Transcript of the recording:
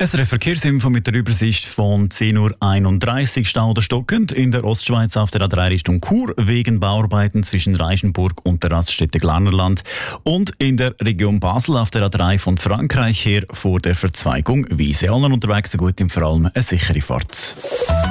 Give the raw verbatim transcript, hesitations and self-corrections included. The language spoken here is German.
S R F Verkehrsinfo mit der Übersicht von zehn Uhr einunddreißig. Stau oder stockend in der Ostschweiz auf der A drei Richtung Chur wegen Bauarbeiten zwischen Reichenburg und der Raststätte Glarnerland und in der Region Basel auf der A drei von Frankreich her vor der Verzweigung Wiese. Allen unterwegs so gut im vor allem eine sichere Fahrt.